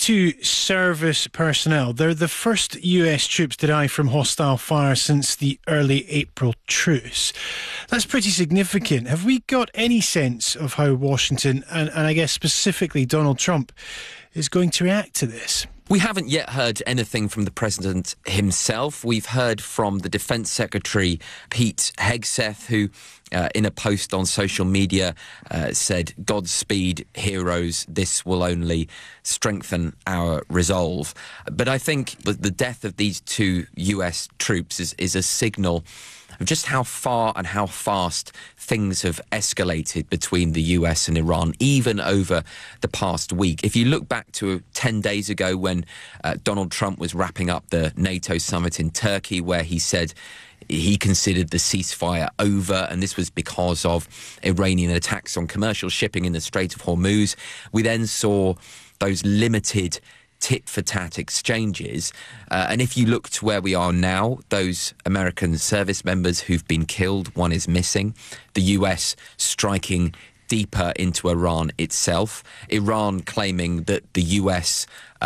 to service personnel. They're the first US troops to die from hostile fire since the early April truce. That's pretty significant. Have we got any sense of how Washington, and I guess specifically Donald Trump, is going to react to this? We haven't yet heard anything from the president himself. We've heard from the Defence Secretary, Pete Hegseth, who in a post on social media said, "Godspeed, heroes, this will only strengthen our resolve." But I think the death of these two US troops is a signal of just how far and how fast things have escalated between the US and Iran, even over the past week. If you look back to 10 days ago when Donald Trump was wrapping up the NATO summit in Turkey, where he said he considered the ceasefire over, and this was because of Iranian attacks on commercial shipping in the Strait of Hormuz. We then saw those limited tit-for-tat exchanges. And if you look to where we are now, those American service members who've been killed, one is missing. The US striking deeper into Iran itself. Iran claiming that the US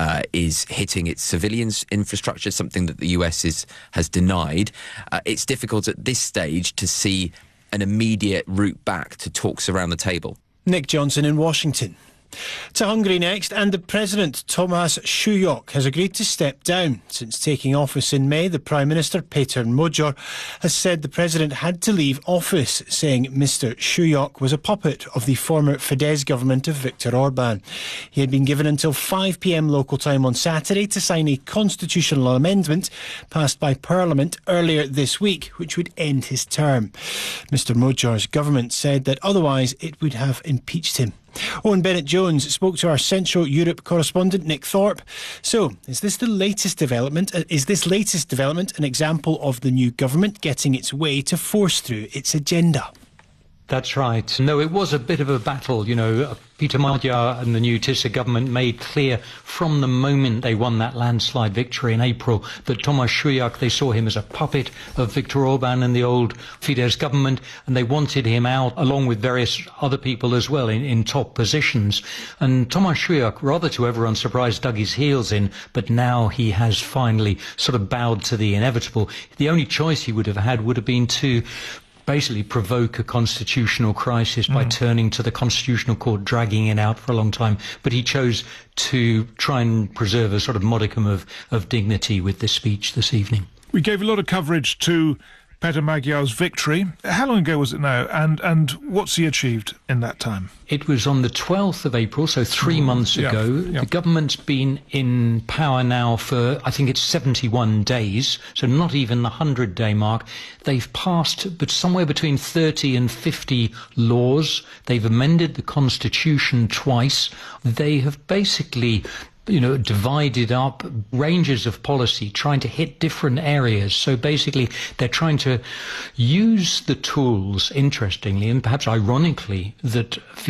is hitting its civilians' infrastructure, something that the US has denied. It's difficult at this stage to see an immediate route back to talks around the table. Nick Johnson in Washington. To Hungary next, and the President, Tamás Súlyog, has agreed to step down. Since taking office in May, the Prime Minister, Péter Magyar, has said the President had to leave office, saying Mr Súlyog was a puppet of the former Fidesz government of Viktor Orbán. He had been given until 5 p.m. local time on Saturday to sign a constitutional amendment passed by Parliament earlier this week, which would end his term. Mr Magyar's government said that otherwise it would have impeached him. Owen Bennett-Jones spoke to our Central Europe correspondent Nick Thorpe. So, is this latest development an example of the new government getting its way to force through its agenda? That's right. No, it was a bit of a battle. You know, Peter Magyar and the new Tisza government made clear from the moment they won that landslide victory in April that Tamás Súlyog, they saw him as a puppet of Viktor Orbán and the old Fidesz government, and they wanted him out along with various other people as well in top positions. And Tamás Súlyog, rather to everyone's surprise, dug his heels in, but now he has finally sort of bowed to the inevitable. The only choice he would have had would have been to basically provoke a constitutional crisis by turning to the Constitutional Court, dragging it out for a long time. But he chose to try and preserve a sort of modicum of dignity with this speech this evening. We gave a lot of coverage to Peter Magyar's victory. How long ago was it now, and what's he achieved in that time? It was on the 12th of April, so 3 months ago. Yeah. The government's been in power now for, I think it's 71 days, so not even the 100-day mark. They've passed but somewhere between 30 and 50 laws. They've amended the Constitution twice. They have basically divided up ranges of policy, trying to hit different areas. So basically, they're trying to use the tools, interestingly, and perhaps ironically, that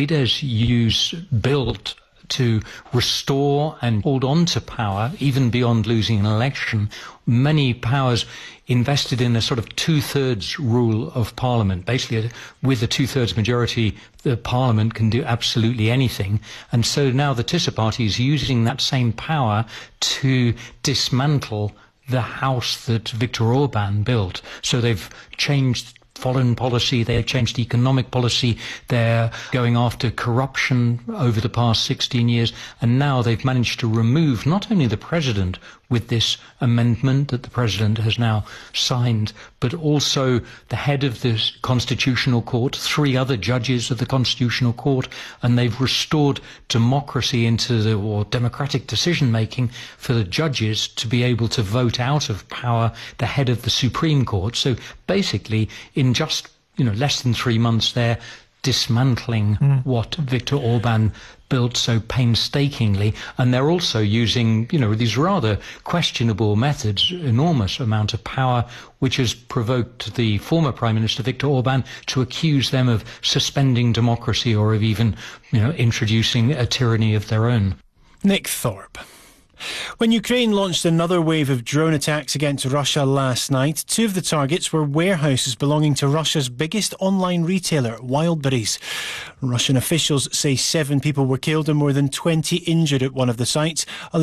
Fidesz built to restore and hold on to power, even beyond losing an election. Many powers invested in a sort of two-thirds rule of Parliament. Basically, with a two-thirds majority, the Parliament can do absolutely anything. And so now the Tisza party is using that same power to dismantle the house that Viktor Orbán built. So they've changed foreign policy, they've changed economic policy, they're going after corruption over the past 16 years, and now they've managed to remove not only the president with this amendment that the president has now signed, but also the head of the Constitutional Court, 3 other judges of the Constitutional Court, and they've restored democracy or democratic decision-making for the judges to be able to vote out of power the head of the Supreme Court. So basically, in just less than 3 months, they're dismantling what Viktor Orbán built so painstakingly, and they're also using these rather questionable methods, enormous amount of power, which has provoked the former Prime Minister Viktor Orbán to accuse them of suspending democracy or of even introducing a tyranny of their own. Nick Thorpe. When Ukraine launched another wave of drone attacks against Russia last night, 2 of the targets were warehouses belonging to Russia's biggest online retailer, Wildberries. Russian officials say 7 people were killed and more than 20 injured at one of the sites.